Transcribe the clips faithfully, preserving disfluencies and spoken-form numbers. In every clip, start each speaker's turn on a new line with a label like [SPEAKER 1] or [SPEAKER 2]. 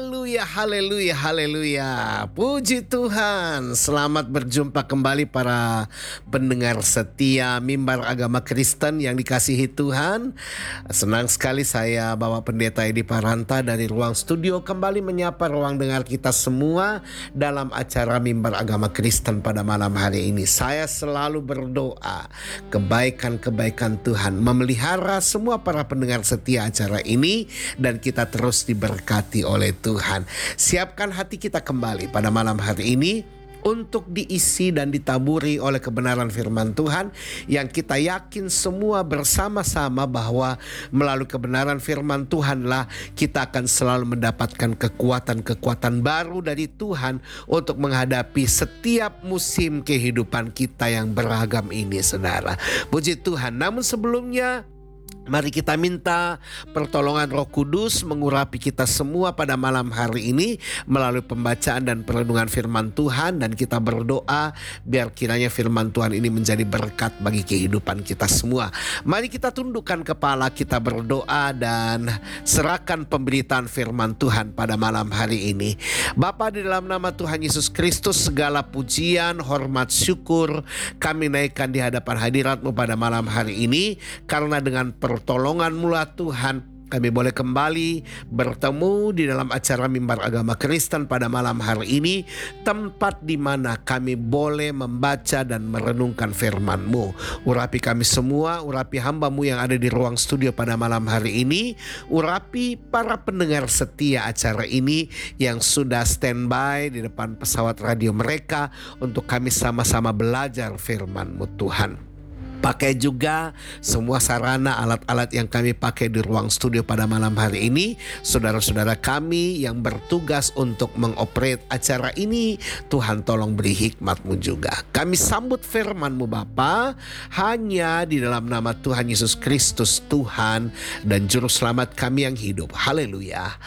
[SPEAKER 1] Haleluya, haleluya, haleluya. Puji Tuhan. Selamat berjumpa kembali para pendengar setia Mimbar Agama Kristen yang dikasihi Tuhan. Senang sekali saya Bapak Pendeta Edi Paranta dari ruang studio kembali menyapa ruang dengar kita semua dalam acara Mimbar Agama Kristen pada malam hari ini. Saya selalu berdoa kebaikan-kebaikan Tuhan memelihara semua para pendengar setia acara ini dan kita terus diberkati oleh Tuhan. Siapkan hati kita kembali pada malam hari ini untuk diisi dan ditaburi oleh kebenaran firman Tuhan yang kita yakin semua bersama-sama bahwa melalui kebenaran firman Tuhanlah kita akan selalu mendapatkan kekuatan-kekuatan baru dari Tuhan untuk menghadapi setiap musim kehidupan kita yang beragam ini, saudara. Puji Tuhan. Namun sebelumnya, mari kita minta pertolongan Roh Kudus mengurapi kita semua pada malam hari ini melalui pembacaan dan perenungan firman Tuhan, dan kita berdoa biar kiranya firman Tuhan ini menjadi berkat bagi kehidupan kita semua. Mari kita tundukkan kepala, kita berdoa dan serahkan pemberitaan firman Tuhan pada malam hari ini. Bapa, di dalam nama Tuhan Yesus Kristus, segala pujian, hormat, syukur kami naikkan di hadapan hadirat-Mu pada malam hari ini, karena dengan pertolongan-Mu lah Tuhan kami boleh kembali bertemu di dalam acara Mimbar Agama Kristen pada malam hari ini, tempat di mana kami boleh membaca dan merenungkan firman-Mu. Urapi kami semua, urapi hamba-Mu yang ada di ruang studio pada malam hari ini, urapi para pendengar setia acara ini yang sudah standby di depan pesawat radio mereka untuk kami sama-sama belajar firman-Mu Tuhan. Pakai juga semua sarana alat-alat yang kami pakai di ruang studio pada malam hari ini. Saudara-saudara kami yang bertugas untuk mengoperate acara ini, Tuhan tolong beri hikmat-Mu juga. Kami sambut firman-Mu Bapa hanya di dalam nama Tuhan Yesus Kristus, Tuhan dan Juru Selamat kami yang hidup. Haleluya.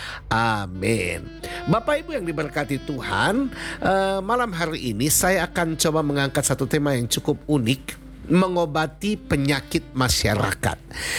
[SPEAKER 1] Amin. Bapak Ibu yang diberkati Tuhan, uh, malam hari ini saya akan coba mengangkat satu tema yang cukup unik. Mengobati penyakit masyarakat.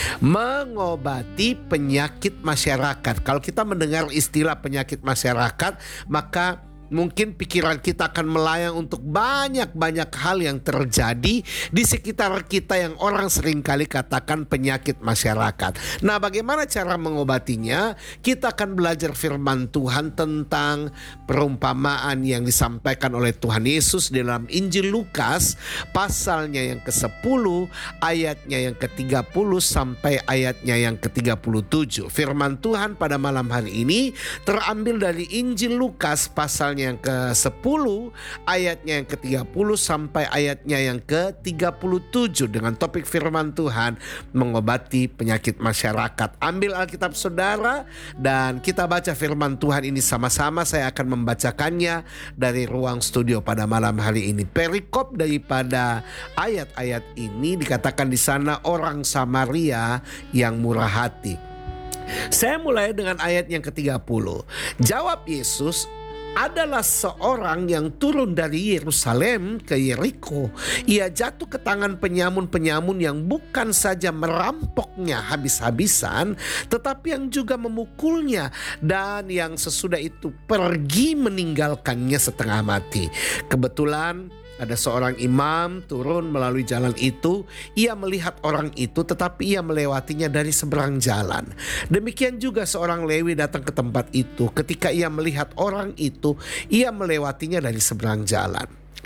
[SPEAKER 1] Mengobati penyakit masyarakat. Kalau kita mendengar istilah penyakit masyarakat, maka mungkin pikiran kita akan melayang untuk banyak-banyak hal yang terjadi di sekitar kita yang orang seringkali katakan penyakit masyarakat. Nah, bagaimana cara mengobatinya? Kita akan belajar firman Tuhan tentang perumpamaan yang disampaikan oleh Tuhan Yesus di dalam Injil Lukas pasalnya yang kesepuluh, ayatnya yang ketiga puluh sampai ayatnya yang ketiga puluh tujuh. Firman Tuhan pada malam hari ini terambil dari Injil Lukas pasalnya yang ke sepuluh, ayatnya yang ke tiga puluh sampai ayatnya yang ke tiga puluh tujuh dengan topik firman Tuhan mengobati penyakit masyarakat. Ambil Alkitab saudara dan kita baca firman Tuhan ini sama-sama. Saya akan membacakannya dari ruang studio pada malam hari ini. Perikop daripada ayat-ayat ini dikatakan di sana orang Samaria yang murah hati. Saya mulai dengan ayat yang ke tiga puluh. Jawab Yesus, adalah seorang yang turun dari Yerusalem ke Yeriko. Ia jatuh ke tangan penyamun-penyamun yang bukan saja merampoknya habis-habisan, tetapi yang juga memukulnya, dan yang sesudah itu pergi meninggalkannya setengah mati. Kebetulan ada seorang imam turun melalui jalan itu. Ia melihat orang itu, tetapi ia melewatinya dari seberang jalan. Demikian juga seorang Lewi datang ke tempat itu. Ketika ia melihat orang itu, ia melewatinya dari seberang jalan.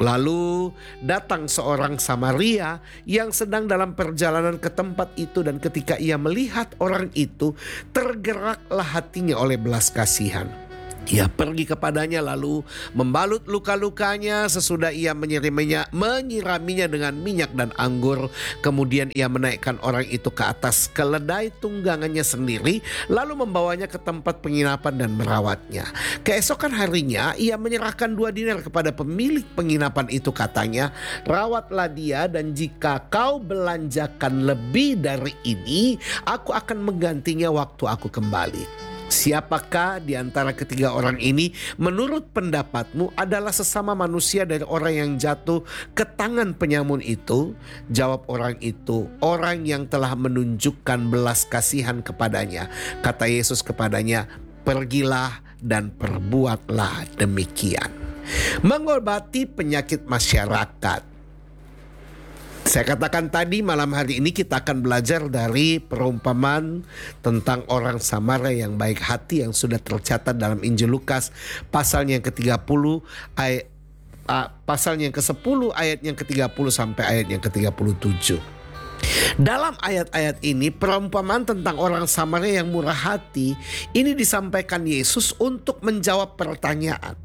[SPEAKER 1] Lalu datang seorang Samaria yang sedang dalam perjalanan ke tempat itu, dan ketika ia melihat orang itu, tergeraklah hatinya oleh belas kasihan. Ia pergi kepadanya lalu membalut luka-lukanya. Sesudah ia menyiraminya, menyiraminya dengan minyak dan anggur. Kemudian ia menaikkan orang itu ke atas keledai tunggangannya sendiri, lalu membawanya ke tempat penginapan dan merawatnya. Keesokan harinya ia menyerahkan dua dinar kepada pemilik penginapan itu. Katanya, rawatlah dia, dan jika kau belanjakan lebih dari ini, aku akan menggantinya waktu aku kembali. Siapakah di antara ketiga orang ini menurut pendapatmu adalah sesama manusia dari orang yang jatuh ke tangan penyamun itu? Jawab orang itu, orang yang telah menunjukkan belas kasihan kepadanya. Kata Yesus kepadanya, pergilah dan perbuatlah demikian. Mengobati penyakit masyarakat. Saya katakan tadi, malam hari ini kita akan belajar dari perumpamaan tentang orang Samaria yang baik hati yang sudah tercatat dalam Injil Lukas pasalnya yang ke tiga puluh ayat uh, pasalnya yang ke sepuluh ayat yang ke tiga puluh sampai ayat yang ke tiga puluh tujuh. Dalam ayat-ayat ini perumpamaan tentang orang Samaria yang murah hati ini disampaikan Yesus untuk menjawab pertanyaan,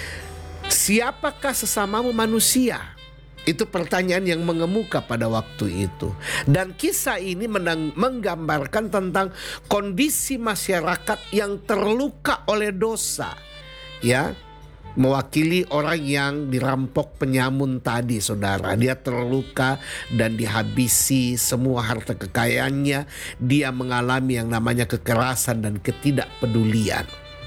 [SPEAKER 1] siapakah sesamamu manusia? Itu pertanyaan yang mengemuka pada waktu itu. Dan kisah ini menang, menggambarkan tentang kondisi masyarakat yang terluka oleh dosa. Ya, mewakili orang yang dirampok penyamun tadi, saudara. Dia terluka dan dihabisi semua harta kekayaannya. Dia mengalami yang namanya kekerasan dan ketidakpedulian.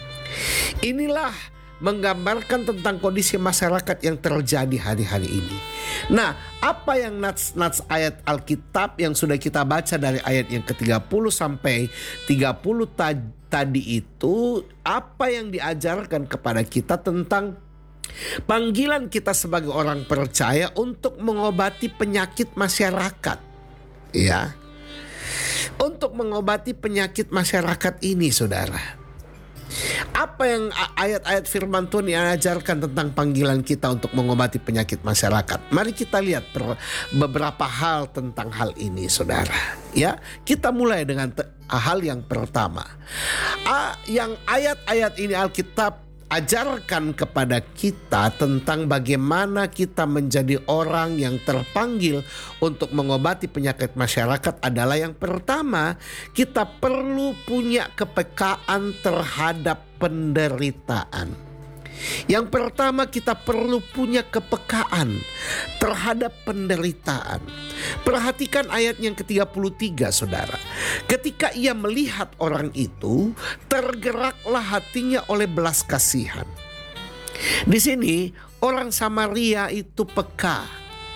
[SPEAKER 1] Inilah menggambarkan tentang kondisi masyarakat yang terjadi hari-hari ini. Nah, apa yang nats-nats ayat Alkitab yang sudah kita baca dari ayat yang ke tiga puluh sampai tiga puluh tadi itu, apa yang diajarkan kepada kita tentang panggilan kita sebagai orang percaya untuk mengobati penyakit masyarakat. Ya. Untuk mengobati penyakit masyarakat ini, saudara. Apa yang ayat-ayat firman Tuhan yang ajarkan tentang panggilan kita untuk mengobati penyakit masyarakat? Mari kita lihat beberapa hal tentang hal ini, saudara. Ya, kita mulai dengan hal yang pertama. Yang ayat-ayat ini Alkitab ajarkan kepada kita tentang bagaimana kita menjadi orang yang terpanggil untuk mengobati penyakit masyarakat adalah yang pertama, kita perlu punya kepekaan terhadap penderitaan. Yang pertama, kita perlu punya kepekaan terhadap penderitaan. Perhatikan ayat yang ke tiga puluh tiga, saudara. Ketika ia melihat orang itu, tergeraklah hatinya oleh belas kasihan. Di sini orang Samaria itu peka.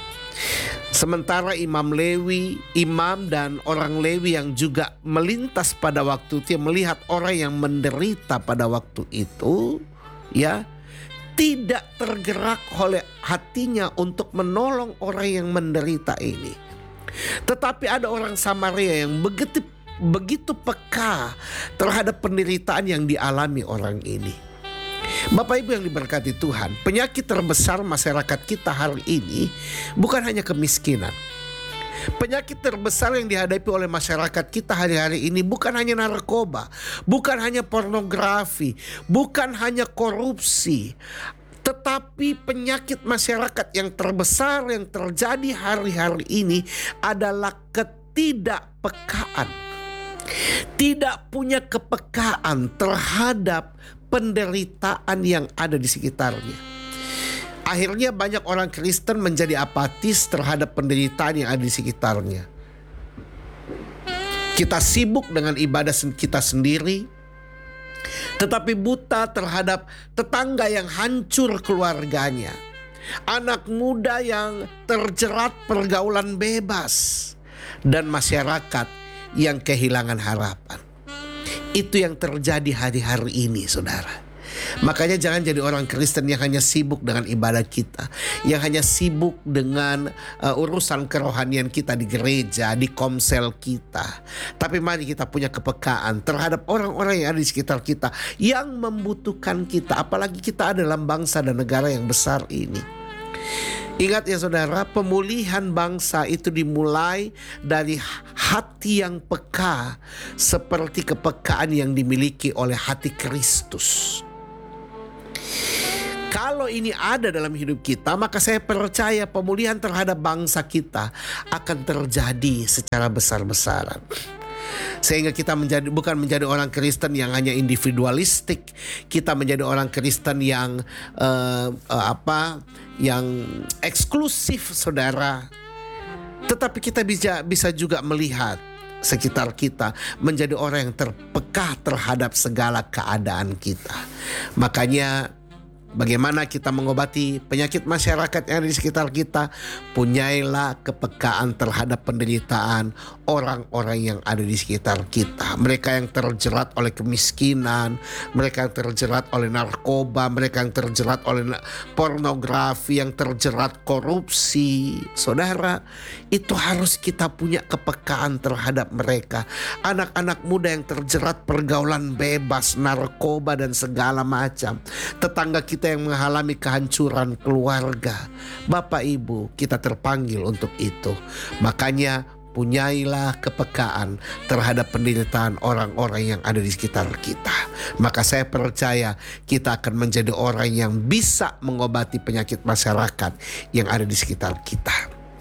[SPEAKER 1] Sementara Imam Lewi, imam dan orang Lewi yang juga melintas pada waktu itu, melihat orang yang menderita pada waktu itu, ya, tidak tergerak oleh hatinya untuk menolong orang yang menderita ini. Tetapi ada orang Samaria yang begitu begitu peka terhadap penderitaan yang dialami orang ini. Bapak Ibu yang diberkati Tuhan, penyakit terbesar masyarakat kita hari ini bukan hanya kemiskinan. Penyakit terbesar yang dihadapi oleh masyarakat kita hari-hari ini bukan hanya narkoba, bukan hanya pornografi, bukan hanya korupsi, tetapi penyakit masyarakat yang terbesar yang terjadi hari-hari ini adalah ketidakpekaan. Tidak punya kepekaan terhadap penderitaan yang ada di sekitarnya. Akhirnya banyak orang Kristen menjadi apatis terhadap penderitaan yang ada di sekitarnya. Kita sibuk dengan ibadah kita sendiri, tetapi buta terhadap tetangga yang hancur keluarganya. Anak muda yang terjerat pergaulan bebas. Dan masyarakat yang kehilangan harapan. Itu yang terjadi hari-hari ini, saudara. Makanya jangan jadi orang Kristen yang hanya sibuk dengan ibadah kita, yang hanya sibuk dengan uh, urusan kerohanian kita di gereja, di komsel kita. Tapi mari kita punya kepekaan terhadap orang-orang yang ada di sekitar kita, yang membutuhkan kita. Apalagi kita adalah bangsa dan negara yang besar ini. Ingat ya saudara, pemulihan bangsa itu dimulai dari hati yang peka, seperti kepekaan yang dimiliki oleh hati Kristus. Kalau ini ada dalam hidup kita, maka saya percaya pemulihan terhadap bangsa kita akan terjadi secara besar-besaran. Sehingga kita menjadi bukan menjadi orang Kristen yang hanya individualistik, kita menjadi orang Kristen yang uh, uh, apa, yang eksklusif, saudara. Tetapi kita bisa bisa juga melihat sekitar kita, menjadi orang yang terpeka terhadap segala keadaan kita. Makanya Bagaimana kita mengobati penyakit masyarakat yang ada di sekitar kita? Punyailah kepekaan terhadap penderitaan orang-orang yang ada di sekitar kita. Mereka yang terjerat oleh kemiskinan, mereka yang terjerat oleh narkoba, mereka yang terjerat oleh pornografi, yang terjerat korupsi. Saudara, itu harus kita punya kepekaan terhadap mereka. Anak-anak muda yang terjerat pergaulan bebas, narkoba dan segala macam. Tetangga kita yang mengalami kehancuran keluarga. Bapak Ibu, kita terpanggil untuk itu. Makanya punyailah kepekaan terhadap penderitaan orang-orang yang ada di sekitar kita. Maka saya percaya kita akan menjadi orang yang bisa mengobati penyakit masyarakat yang ada di sekitar kita.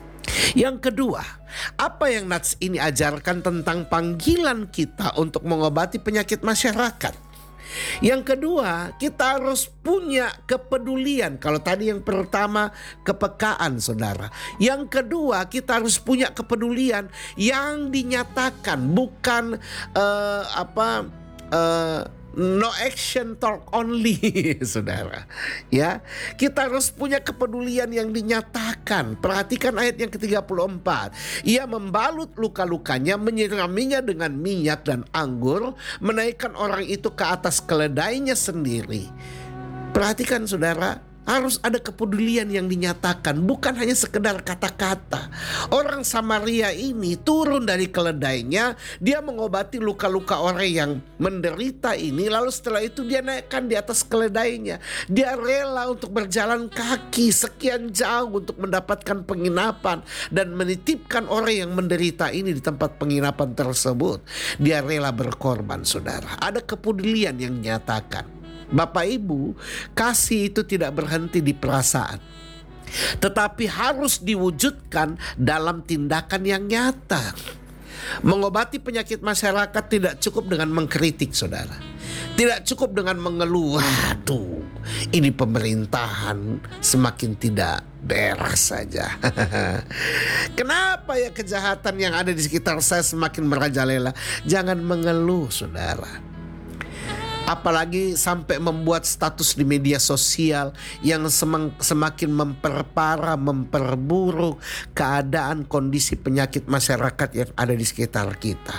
[SPEAKER 1] Yang kedua, apa yang Nats ini ajarkan tentang panggilan kita untuk mengobati penyakit masyarakat? Yang kedua, kita harus punya kepedulian. Kalau tadi yang pertama kepekaan, saudara. Yang kedua, kita harus punya kepedulian yang dinyatakan, bukan uh, apa uh, no action talk only, saudara. Ya, kita harus punya kepedulian yang dinyatakan. Perhatikan ayat yang ke tiga puluh empat. Ia membalut luka-lukanya, menyiraminya dengan minyak dan anggur, menaikkan orang itu ke atas keledainya sendiri. Perhatikan, saudara. Harus ada kepedulian yang dinyatakan, bukan hanya sekedar kata-kata. Orang Samaria ini turun dari keledainya, dia mengobati luka-luka orang yang menderita ini, lalu setelah itu dia naikkan di atas keledainya. Dia rela untuk berjalan kaki sekian jauh untuk mendapatkan penginapan dan menitipkan orang yang menderita ini di tempat penginapan tersebut. Dia rela berkorban, saudara. Ada kepedulian yang dinyatakan. Bapak Ibu, kasih itu tidak berhenti di perasaan, tetapi harus diwujudkan dalam tindakan yang nyata. Mengobati penyakit masyarakat tidak cukup dengan mengkritik, saudara. Tidak cukup dengan mengeluh, aduh, ini pemerintahan semakin tidak beres saja. Kenapa ya kejahatan yang ada di sekitar saya semakin merajalela? Jangan mengeluh, saudara. Apalagi sampai membuat status di media sosial yang semakin memperparah, memperburuk keadaan kondisi penyakit masyarakat yang ada di sekitar kita.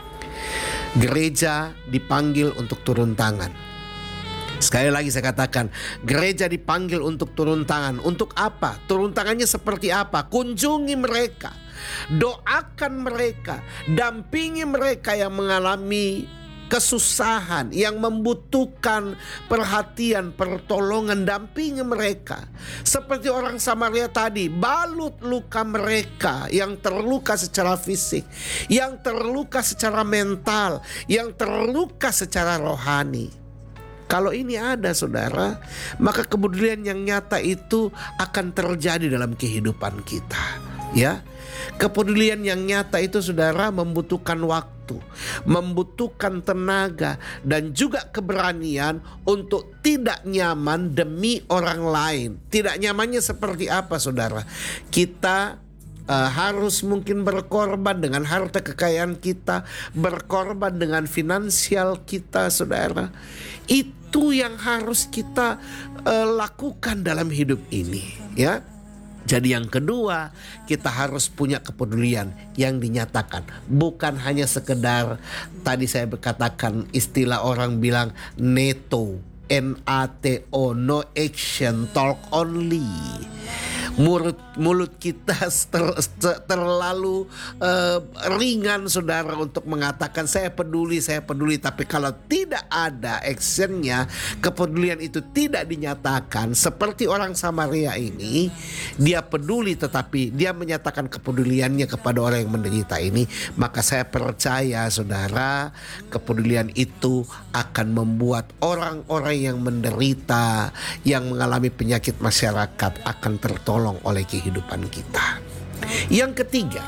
[SPEAKER 1] Gereja dipanggil untuk turun tangan. Sekali lagi saya katakan, gereja dipanggil untuk turun tangan. Untuk apa? Turun tangannya seperti apa? Kunjungi mereka, doakan mereka, dampingi mereka yang mengalami kesusahan, yang membutuhkan perhatian, pertolongan, dampingi mereka. Seperti orang Samaria tadi, balut luka mereka yang terluka secara fisik, yang terluka secara mental, yang terluka secara rohani. Kalau ini ada, saudara, maka kepedulian yang nyata itu akan terjadi dalam kehidupan kita. Ya, kepedulian yang nyata itu, saudara, membutuhkan waktu, membutuhkan tenaga, dan juga keberanian untuk tidak nyaman demi orang lain. Tidak nyamannya seperti apa, saudara? Kita uh, harus mungkin berkorban dengan harta kekayaan kita, berkorban dengan finansial kita, saudara. Itu yang harus kita uh, lakukan dalam hidup ini, ya. Jadi yang kedua, kita harus punya kepedulian yang dinyatakan. Bukan hanya sekedar, tadi saya berkatakan istilah orang bilang neto, N A T O, no action, talk only. Mulut, mulut kita ter, ter, terlalu uh, ringan, saudara, untuk mengatakan saya peduli, saya peduli. Tapi kalau tidak ada actionnya, kepedulian itu tidak dinyatakan. Seperti orang Samaria ini, dia peduli tetapi dia menyatakan kepeduliannya kepada orang yang menderita ini. Maka saya percaya, saudara, kepedulian itu akan membuat orang-orang yang menderita, yang mengalami penyakit masyarakat akan tertolong oleh kehidupan kita. Yang ketiga,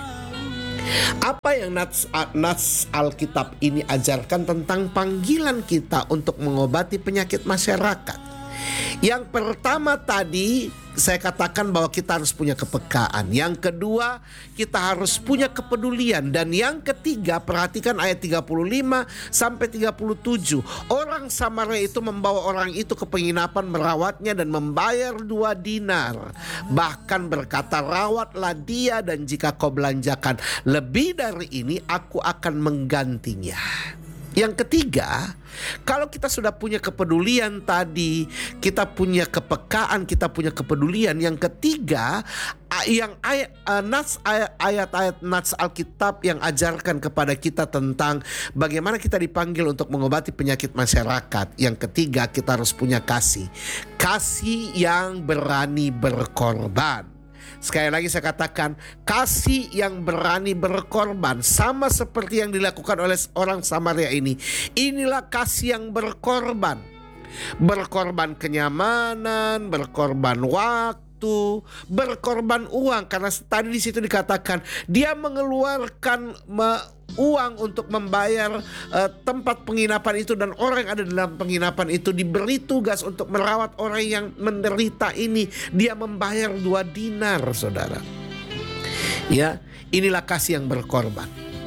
[SPEAKER 1] apa yang Nats, Nats Alkitab ini ajarkan tentang panggilan kita untuk mengobati penyakit masyarakat? Yang pertama tadi saya katakan bahwa kita harus punya kepekaan. Yang kedua, kita harus punya kepedulian. Dan yang ketiga, perhatikan ayat tiga puluh lima sampai tiga puluh tujuh. Orang Samaria itu membawa orang itu ke penginapan, merawatnya dan membayar dua dinar. Bahkan berkata, rawatlah dia, dan jika kau belanjakan lebih dari ini, aku akan menggantinya. Yang ketiga, kalau kita sudah punya kepedulian tadi, kita punya kepekaan, kita punya kepedulian. Yang ketiga, yang ayat nats ayat-ayat nats Alkitab yang ajarkan kepada kita tentang bagaimana kita dipanggil untuk mengobati penyakit masyarakat. Yang ketiga, kita harus punya kasih. Kasih yang berani berkorban. Sekali lagi saya katakan, kasih yang berani berkorban, sama seperti yang dilakukan oleh orang Samaria ini. Inilah kasih yang berkorban. Berkorban kenyamanan, berkorban waktu, berkorban uang. Karena tadi di situ dikatakan dia mengeluarkan me- uang untuk membayar uh, tempat penginapan itu, dan orang yang ada dalam penginapan itu diberi tugas untuk merawat orang yang menderita ini. Dia membayar dua dinar, saudara. Ya, inilah kasih yang berkorban.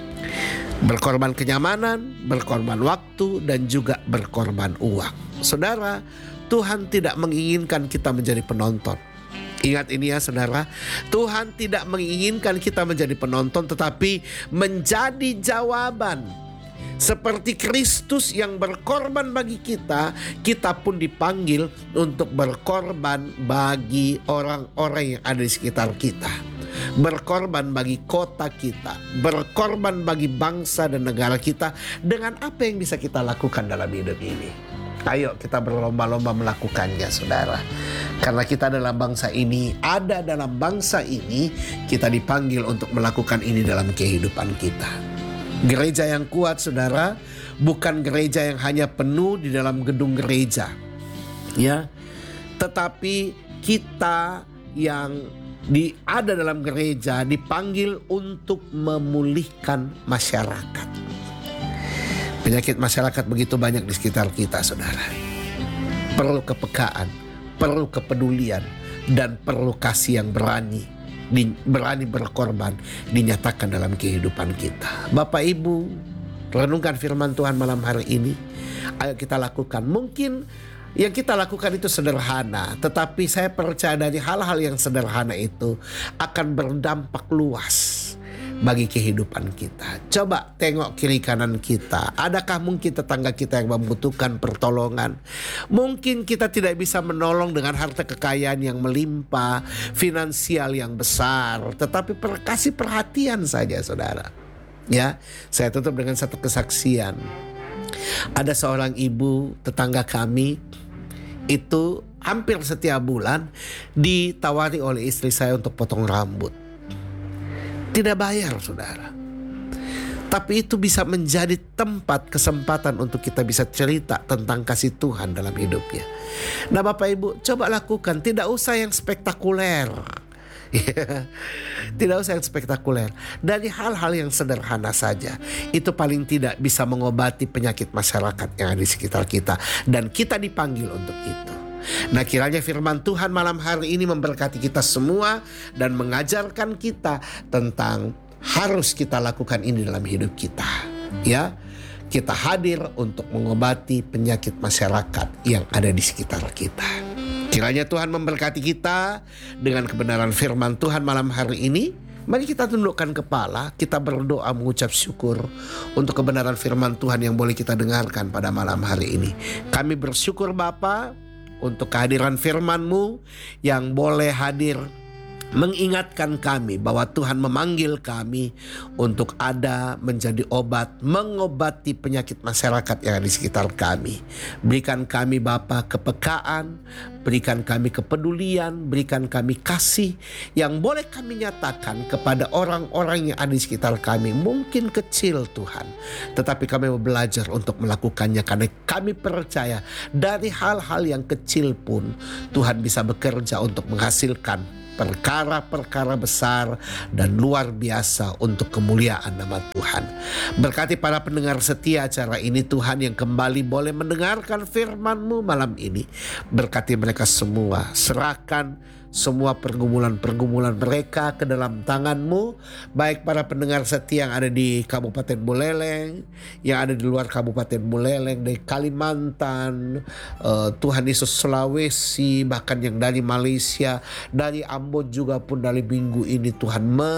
[SPEAKER 1] Berkorban kenyamanan, berkorban waktu, dan juga berkorban uang. Saudara, Tuhan tidak menginginkan kita menjadi penonton. Ingat ini ya saudara, Tuhan tidak menginginkan kita menjadi penonton, tetapi menjadi jawaban. Seperti Kristus yang berkorban bagi kita, kita pun dipanggil untuk berkorban bagi orang-orang yang ada di sekitar kita. Berkorban bagi kota kita, berkorban bagi bangsa dan negara kita. Dengan apa yang bisa kita lakukan dalam hidup ini? Ayo kita berlomba-lomba melakukannya, saudara. Karena kita adalah bangsa ini, ada dalam bangsa ini, kita dipanggil untuk melakukan ini dalam kehidupan kita. Gereja yang kuat, saudara, bukan gereja yang hanya penuh di dalam gedung gereja, ya, tetapi kita yang di ada dalam gereja dipanggil untuk memulihkan masyarakat. Penyakit masyarakat begitu banyak di sekitar kita, saudara. Perlu kepekaan, perlu kepedulian, dan perlu kasih yang berani, berani berkorban dinyatakan dalam kehidupan kita. Bapak Ibu, renungkan firman Tuhan malam hari ini. Ayo kita lakukan. Mungkin yang kita lakukan itu sederhana, tetapi saya percaya dari hal-hal yang sederhana itu akan berdampak luas bagi kehidupan kita. Coba tengok kiri kanan kita. Adakah mungkin tetangga kita yang membutuhkan pertolongan? Mungkin kita tidak bisa menolong dengan harta kekayaan yang melimpah, finansial yang besar, tetapi per, kasih perhatian saja, saudara. Ya, saya tutup dengan satu kesaksian. Ada seorang ibu tetangga kami itu hampir setiap bulan ditawari oleh istri saya untuk potong rambut. Tidak bayar, saudara. Tapi itu bisa menjadi tempat kesempatan untuk kita bisa cerita tentang kasih Tuhan dalam hidupnya. Nah Bapak Ibu, coba lakukan. Tidak usah yang spektakuler. Tidak usah yang spektakuler. Dari hal-hal yang sederhana saja, itu paling tidak bisa mengobati penyakit masyarakat yang ada di sekitar kita. Dan kita dipanggil untuk itu. Nah kiranya firman Tuhan malam hari ini memberkati kita semua dan mengajarkan kita tentang harus kita lakukan ini dalam hidup kita. Ya, kita hadir untuk mengobati penyakit masyarakat yang ada di sekitar kita. Kiranya Tuhan memberkati kita dengan kebenaran firman Tuhan malam hari ini. Mari kita tundukkan kepala, kita berdoa mengucap syukur untuk kebenaran firman Tuhan yang boleh kita dengarkan pada malam hari ini. Kami bersyukur Bapa untuk kehadiran firman-Mu yang boleh hadir mengingatkan kami bahwa Tuhan memanggil kami untuk ada menjadi obat, mengobati penyakit masyarakat yang ada di sekitar kami. Berikan kami Bapa kepekaan, berikan kami kepedulian, berikan kami kasih yang boleh kami nyatakan kepada orang-orang yang ada di sekitar kami. Mungkin kecil Tuhan, tetapi kami mau belajar untuk melakukannya karena kami percaya dari hal-hal yang kecil pun Tuhan bisa bekerja untuk menghasilkan perkara-perkara besar dan luar biasa untuk kemuliaan nama Tuhan. Berkati para pendengar setia acara ini Tuhan yang kembali boleh mendengarkan firman-Mu malam ini. Berkati mereka semua, serahkan semua pergumulan-pergumulan mereka ke dalam tangan-Mu, baik para pendengar setia yang ada di Kabupaten Buleleng, yang ada di luar Kabupaten Buleleng, dari Kalimantan, uh, Tuhan Yesus, Sulawesi, bahkan yang dari Malaysia, dari Ambon juga pun dari minggu ini Tuhan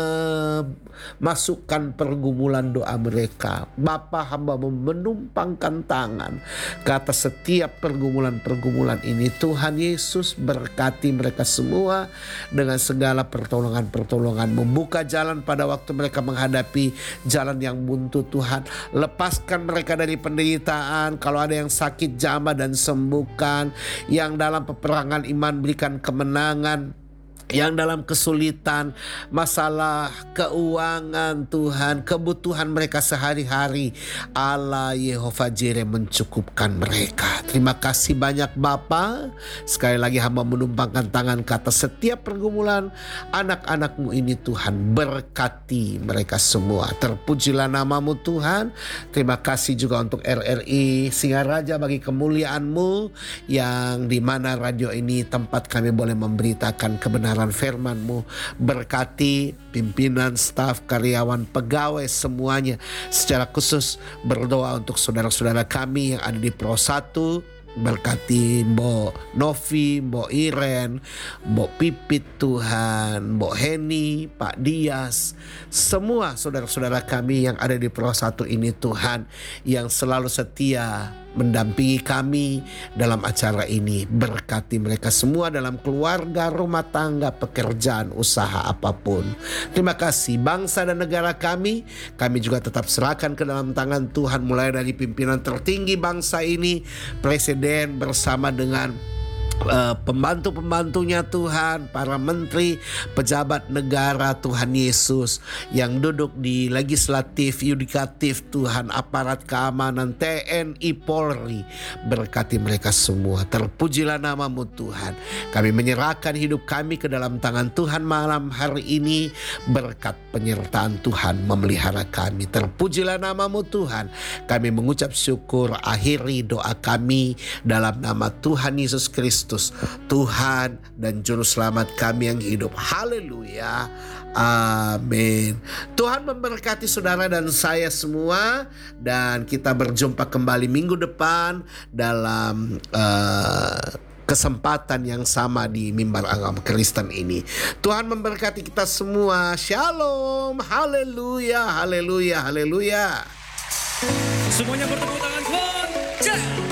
[SPEAKER 1] memasukkan pergumulan doa mereka. Bapa, hamba menumpangkan tangan ke atas setiap pergumulan-pergumulan ini. Tuhan Yesus berkati mereka semua dengan segala pertolongan-pertolongan, membuka jalan pada waktu mereka menghadapi jalan yang buntu. Tuhan, lepaskan mereka dari penderitaan. Kalau ada yang sakit, jamah dan sembuhkan. Yang dalam peperangan iman berikan kemenangan. Yang dalam kesulitan, masalah keuangan Tuhan, kebutuhan mereka sehari-hari, Allah Yehova Jireh mencukupkan mereka. Terima kasih banyak Bapa. Sekali lagi hamba menumpangkan tangan ke atas setiap pergumulan anak-anak-Mu ini Tuhan. Berkati mereka semua. Terpujilah nama-Mu Tuhan. Terima kasih juga untuk R R I Singaraja bagi kemuliaan-Mu, yang dimana radio ini tempat kami boleh memberitakan kebenaran firman-Mu. Berkati pimpinan, staf, karyawan, pegawai semuanya. Secara khusus berdoa untuk saudara-saudara kami yang ada di Pro satu. Berkati Mbok Novi, Mbok Iren, Mbok Pipit Tuhan, Mbok Heni, Pak Dias, semua saudara-saudara kami yang ada di Pro satu ini Tuhan, yang selalu setia mendampingi kami dalam acara ini. Berkati mereka semua dalam keluarga, rumah tangga, pekerjaan, usaha apapun. Terima kasih bangsa dan negara kami. Kami juga tetap serahkan ke dalam tangan Tuhan, mulai dari pimpinan tertinggi bangsa ini, Presiden bersama dengan Uh, pembantu-pembantunya Tuhan, para menteri, pejabat negara Tuhan Yesus, yang duduk di legislatif, yudikatif Tuhan, aparat keamanan, T N I, Polri. Berkati mereka semua. Terpujilah nama-Mu Tuhan. Kami menyerahkan hidup kami ke dalam tangan Tuhan malam hari ini. Berkat penyertaan Tuhan memelihara kami. Terpujilah nama-Mu Tuhan. Kami mengucap syukur. Akhiri doa kami dalam nama Tuhan Yesus Kristus, Tuhan dan Juru Selamat kami yang hidup. Haleluya. Amin. Tuhan memberkati saudara dan saya semua. Dan kita berjumpa kembali minggu depan dalam uh, kesempatan yang sama di Mimbar Agama Kristen ini. Tuhan memberkati kita semua. Shalom. Haleluya. Haleluya. Haleluya.
[SPEAKER 2] Semuanya bertepuk tangan. One, two.